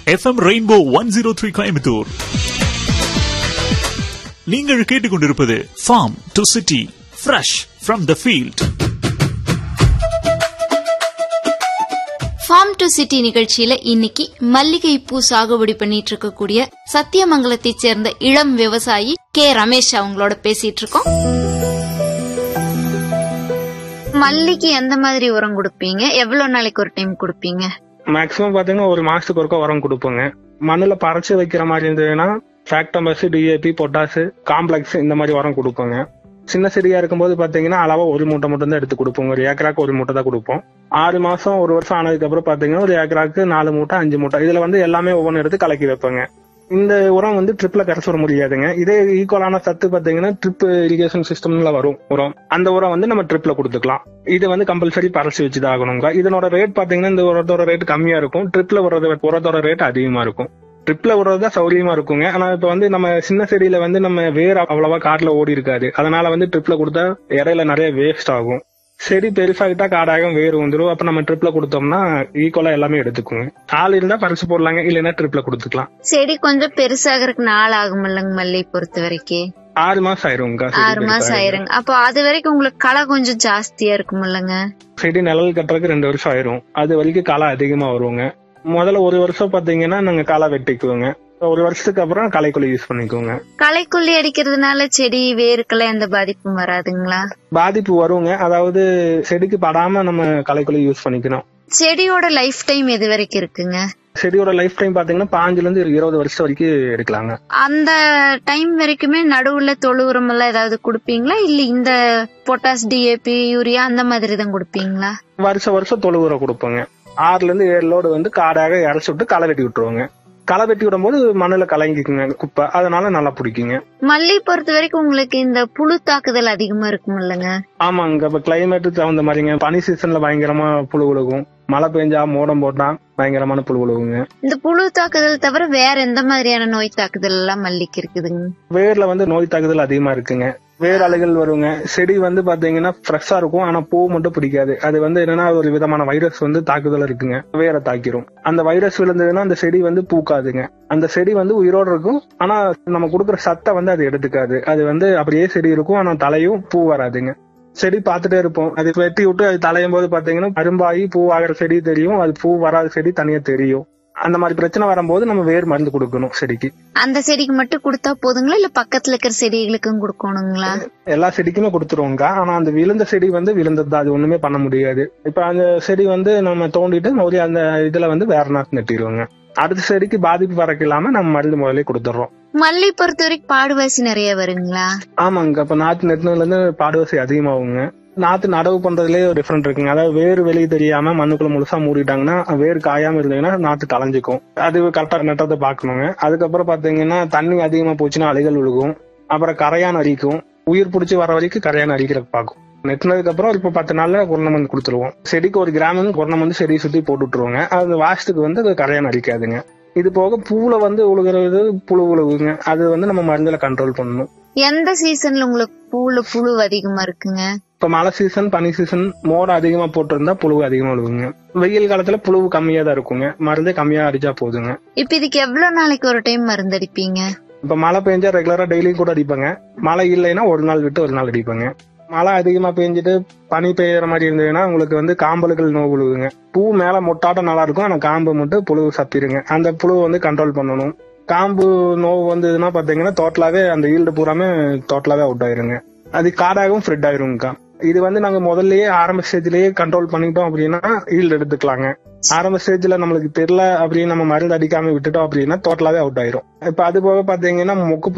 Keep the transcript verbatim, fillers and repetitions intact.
FM rainbow one zero three Coimbatore. நீங்கள் கேட்டுக்கொண்டிருப்பது form to city, fresh from the field. Form to city நிகழ்ச்சியில இன்னைக்கு மல்லிகை பூ சாகுபடி பண்ணிட்டு இருக்கக்கூடிய சத்தியமங்கலத்தை சேர்ந்த இளம் விவசாயி கே ரமேஷ் அவங்களோட பேசிட்டு இருக்கோம். மல்லிக்கு எந்த மாதிரி உரம் கொடுப்பீங்க? எவ்வளவு நாளைக்கு ஒரு டைம் கொடுப்பீங்க? மேக்சிமம் பாத்தீங்கன்னா ஒரு மாசத்துக்கு ஒருக்கா உரம் கொடுப்போங்க. மண்ணுல பறச்சு வைக்கிற மாதிரி இருந்ததுன்னா ஃபேக்டம்பஸ், டிஏபி, பொட்டாசு, காம்ப்ளெக்ஸ் இந்த மாதிரி உரம் கொடுப்போங்க. சின்ன செடியா இருக்கும்போது பாத்தீங்கன்னா அளவா ஒரு மூட்டை மட்டும் தான் எடுத்து கொடுப்போம். ஒரு ஏக்கராக்கு ஒரு மூட்டை தான் கொடுப்போம். ஆறு மாசம் ஒரு வருஷம் ஆனதுக்கு அப்புறம் பாத்தீங்கன்னா ஒரு ஏக்கராக்கு நாலு மூட்டை அஞ்சு மூட்டை இதுல வந்து எல்லாமே ஒவ்வொன்று எடுத்து கலக்கி வைப்பேங்க. இந்த உரம் வந்து ட்ரிப்ல கரைச்சு வர முடியாதுங்க. இதே ஈக்குவலான சத்து பாத்தீங்கன்னா ட்ரிப் இரிகேஷன் சிஸ்டம்ல வரும் உரம். அந்த உரம் வந்து நம்ம ட்ரிப்ல கொடுத்துக்கலாம். இது வந்து கம்பல்சரி பறச்சு வச்சுதான் ஆகணுங்க. இதனோட ரேட் பாத்தீங்கன்னா இந்த உரத்தோட ரேட் கம்மியா இருக்கும். ட்ரிப்ல வர்றது உரத்தோட ரேட் அதிகமா இருக்கும். ட்ரிப்ல விடுறதுதான் சௌரியமா இருக்குங்க. ஆனா இப்ப வந்து நம்ம சின்ன செடியில வந்து நம்ம வேர் அவ்வளவா காட்டுல ஓடி இருக்காது. அதனால வந்து ட்ரிப்ல கொடுத்தா இடையில நிறைய வேஸ்ட் ஆகும். செடி பெருசாகிட்டா காடாகும், வேர் வந்துடும். அப்ப நம்ம ட்ரிப்ல கொடுத்தோம்னா ஈக்குவலா எல்லாமே எடுத்துக்குங்க. ஆள் இருந்தா பறிச்சு போடலாங்க, இல்லைன்னா ட்ரிப்ல கொடுத்துக்கலாம். செடி கொஞ்சம் பெருசாகிறதுக்கு நாள் ஆகும் இல்லங்க மல்லி பொறுத்த வரைக்கும்? ஆறு மாசம் ஆயிருங்க. ஆறு மாசம் ஆயிருங்க. அப்போ அது வரைக்கும் உங்களுக்கு களை கொஞ்சம் ஜாஸ்தியா இருக்கும் இல்லங்க? செடி நிழல் கட்டுறதுக்கு ரெண்டு வருஷம் ஆயிரும். அது வரைக்கும் களை அதிகமா வருவாங்க. முதல்ல ஒரு வருஷம் பாத்தீங்கன்னா நாங்க களை வெட்டிக்குவோங்க. ஒரு வருஷத்துக்கு அப்புறம் களைக்கொல்லி யூஸ் பண்ணிக்குவோங்க. களைக்கொல்லி அடிக்கிறதுனால செடி வேருக்கெல்லாம் எந்த பாதிப்பும் வராதுங்களா? பாதிப்பு வருங்க. அதாவது செடிக்கு படாம நம்ம களைக்கொல்லி யூஸ் பண்ணிக்கணும். செடியோட லைஃப் டைம் எது வரைக்கும் இருக்குங்க? செடியோட லைஃப் டைம் பாத்தீங்கன்னா பாஞ்சுல இருந்து இருபது வருஷம் வரைக்கும் எடுக்கலாங்க. அந்த டைம் வரைக்குமே நடுவுல தொழு உரம் எல்லாம் ஏதாவது குடுப்பீங்களா, இல்ல இந்த பொட்டாஸ், டிஏபி, யூரியா அந்த மாதிரி தான் குடுப்பீங்களா? வருஷம் வருஷம் தொழு உரம் கொடுப்போங்க. ஆறுல இருந்து ஏழு லோடு வந்து காடாக இறச்சி விட்டு களை வெட்டி விட்டுருவாங்க. களை வெட்டி விடும் போது மண்ணுல கலங்கிக்குங்க குப்பை, அதனால நல்லா பிடிக்குங்க. மல்லி பொறுத்த வரைக்கும் உங்களுக்கு இந்த புழு தாக்குதல் அதிகமா இருக்கும் இல்லங்க? ஆமாங்க. இப்ப கிளைமேட்டுக்கு தகுந்த மாதிரிங்க. பனி சீசன்ல பயங்கரமா புழு விழுகும். மழை பெஞ்சா மோடம் போட்டா பயங்கரமான புழு விழுவுங்க. இந்த புழு தாக்குதல் தவிர வேற எந்த மாதிரியான நோய் தாக்குதல் எல்லாம் மல்லிக்கு இருக்குதுங்க? வேர்ல வந்து நோய் தாக்குதல் அதிகமா இருக்குங்க. வேர் அலைகள் வருங்க. செடி வந்து பாத்தீங்கன்னா ஃப்ரெஷ்ஷா இருக்கும், ஆனா பூ மட்டும் பிடிக்காது. அது வந்து என்னன்னா ஒரு விதமான வைரஸ் வந்து தாக்குதல் இருக்குங்க. வேரை தாக்கிரும். அந்த வைரஸ் விழுந்ததுன்னா அந்த செடி வந்து பூக்காதுங்க. அந்த செடி வந்து உயிரோடு இருக்கும், ஆனா நம்ம கொடுக்குற சத்தை வந்து அது எடுத்துக்காது. அது வந்து அப்படியே செடி இருக்கும், ஆனா தலையும் பூ வராதுங்க. செடி பாத்துட்டே இருப்போம். அது வெட்டி விட்டு அது தலையும் போது பாத்தீங்கன்னா அரும்பாயி பூ ஆகிற செடி தெரியும், அது பூ வராத செடி தனியா தெரியும். அந்த மாதிரி பிரச்சனை வரும்போது நம்ம வேர் மருந்து கொடுக்கணும் செடிக்கு. அந்த செடிக்கு மட்டும் கொடுத்தா போதுங்களா, இல்ல பக்கத்துல இருக்கிற செடிகளுக்கும் கொடுக்கணுங்களா? எல்லா செடிக்குமே கொடுத்துருவோங்க. ஆனா அந்த விழுந்த செடி வந்து விழுந்தது, அது ஒண்ணுமே பண்ண முடியாது. இப்ப அந்த செடி வந்து நம்ம தோண்டிட்டு மறுபடியும் அந்த இதுல வந்து வேற நாட்டு நட்டிடுவோங்க. அடுத்த செடிக்கு பாதிப்பு வரக்கு இல்லாம நம்ம மருந்து முதலே கொடுத்துறோம். மல்லி பொறுத்த வரைக்கும் பாடுவாசி நிறைய வருங்களா? ஆமாங்க. இப்ப நாட்டு நெட்டினதுல இருந்து பாடுவாசி அதிகமாகுங்க. நாத்து நடவு பண்றதுலயே ஒரு டிஃபரெண்ட் இருக்குங்க. அதாவது வேறு வெளியே தெரியாம மண்ணுக்குள்ள முழுசா மூடிட்டாங்கன்னா, வேறு காயாம இருந்தீங்கன்னா நாத்து களைஞ்சிக்கும். அது கரெக்டா நட்டத்தை பாக்கணுங்க. அதுக்கப்புறம் பாத்தீங்கன்னா தண்ணி அதிகமா போச்சுன்னா அலைகள் விழுகும். அப்புறம் கரையான் அரிக்கும். உயிர் பிடிச்சி வர வரைக்கும் கரையான் அரிக்கிறதுக்கு பாக்கும். நெட்டினதுக்கு அப்புறம் இப்ப பத்து நாள்ல குரணம் வந்து கொடுத்துருவோம். செடிக்கு ஒரு கிராம் குரணம் வந்து செடியை சுத்தி போட்டு விட்டுருவோங்க. அது வாசத்துக்கு வந்து அது கரையான் அரிக்காதுங்க. இது போக பூல வந்து உழுகிறது புழு உழுவுங்க. அது வந்து நம்ம மருந்துல கண்ட்ரோல் பண்ணணும். எந்த சீசன்ல உங்களுக்கு பூல புழு அதிகமா இருக்குங்க? இப்ப மழை சீசன், பனி சீசன், மோட அதிகமா போட்டிருந்தா புழு அதிகமா விழுவுங்க. வெயில் காலத்துல புழு கம்மியா தான் இருக்குங்க. மருந்தே கம்மியா அடிச்சா போதுங்க. இப்ப இதுக்கு எவ்வளவு நாளைக்கு ஒரு டைம் மருந்து அடிப்பீங்க? இப்ப மழை பெஞ்சா ரெகுலரா டெய்லியும் கூட அடிப்பாங்க. மழை இல்லைன்னா ஒரு நாள் விட்டு ஒரு நாள் அடிப்பாங்க. மழை அதிகமா பெஞ்சிட்டு பனி பெய்யற மாதிரி இருந்ததுன்னா உங்களுக்கு வந்து காம்பல்கள் நோய் விழுவுங்க. பூ மேல மொட்டாட்டம் நல்லா இருக்கும், ஆனா காம்பு மட்டும் புழு சப்பிருங்க. அந்த புழுவை வந்து கண்ட்ரோல் பண்ணணும். காம்பு நோவு வந்ததுன்னா பாத்தீங்கன்னா டோட்டலாவே அந்த ஈல்டு பூராமே டோட்டலாவே அவுட் ஆயிருங்க. அது காடாகவும் ஸ்ப்ரெட் ஆயிருங்கக்கா. இது வந்து நாங்க முதல்லயே ஆரம்ப ஸ்டேஜ்லயே கண்ட்ரோல் பண்ணிட்டோம் அப்படின்னா ஈல்டு எடுத்துக்கலாங்க. ஆரம்ப ஸ்டேஜ்ல நம்மளுக்கு தெரியல அப்படின்னு நம்ம மருந்து அடிக்காம விட்டுட்டோம் அப்படின்னா டோட்டலாவே அவுட் ஆயிரும். இப்ப அது போக பாத்தீங்கன்னா மொக்கு